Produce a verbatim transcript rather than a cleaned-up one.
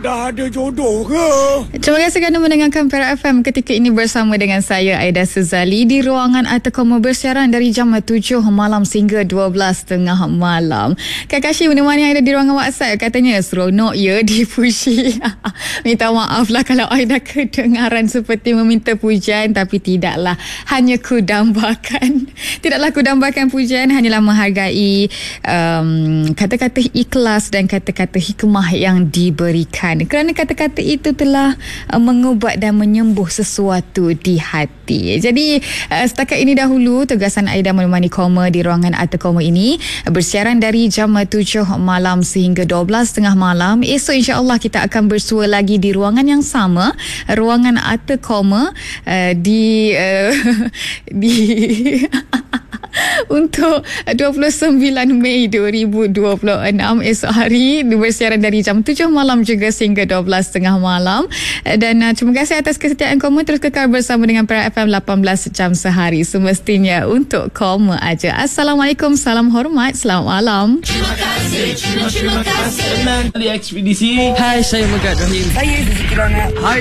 Dah ada jodoh ke? Terima kasih kerana mendengarkan Perak F M ketika ini bersama dengan saya Aida Suzali di ruangan Arta Koma bersiaran dari jam tujuh malam sehingga dua belas tengah malam. Kak Kashi menemani Aida di ruangan WhatsApp, katanya seronok ya dipuji. Minta maaf lah kalau Aida kedengaran seperti meminta pujian, tapi tidaklah, hanya ku dambakan. Tidaklah ku dambakan pujian, hanyalah menghargai um, kata-kata ikhlas dan kata-kata hikmah yang diberikan. Kerana kata-kata itu telah uh, mengubat dan menyembuh sesuatu di hati. Jadi uh, setakat ini dahulu tugasan Aida menemani Koma di ruangan Arta Koma ini uh, bersiaran dari jam tujuh malam sehingga dua belas tengah malam. Esok insya-Allah kita akan bersua lagi di ruangan yang sama, ruangan Arta Koma uh, di uh, di untuk dua puluh sembilan Mei dua ribu dua puluh enam esok hari, bersiaran dari jam tujuh malam juga sehingga dua belas tengah malam. Dan uh, terima kasih atas kesetiaan Koma, terus kekal bersama dengan Perak F M lapan belas jam sehari, semestinya untuk Koma aja. Assalamualaikum, salam hormat, selamat malam. Terima kasih, terima, terima kasih. Senang kali ekspedisi. Hai, saya Megat Rahim. Saya Suzuki Ronald. Hai,